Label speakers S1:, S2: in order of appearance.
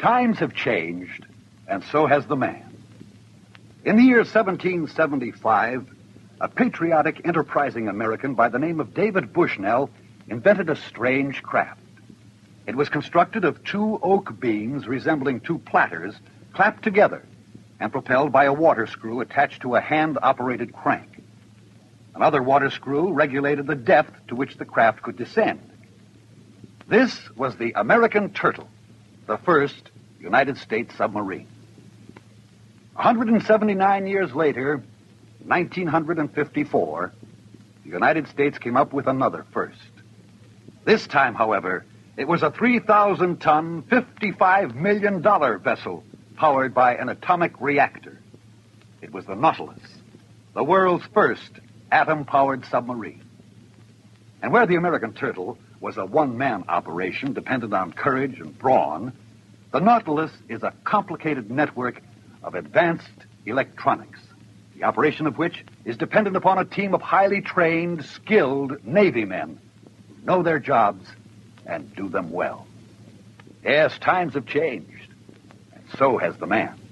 S1: Times have changed, and so has the man. In the year 1775, a patriotic, enterprising American by the name of David Bushnell invented a strange craft. It was constructed of two oak beams resembling two platters clapped together and propelled by a water screw attached to a hand-operated crank. Another water screw regulated the depth to which the craft could descend. This was the American Turtle, the first United States submarine. 179 years later, 1954, the United States came up with another first. This time, however, it was a 3,000-ton, $55 million vessel powered by an atomic reactor. It was the Nautilus, the world's first atom-powered submarine. And where the American Turtle was a one-man operation dependent on courage and brawn, the Nautilus is a complicated network of advanced electronics, the operation of which is dependent upon a team of highly trained, skilled Navy men who know their jobs and do them well. Yes, times have changed, and so has the man.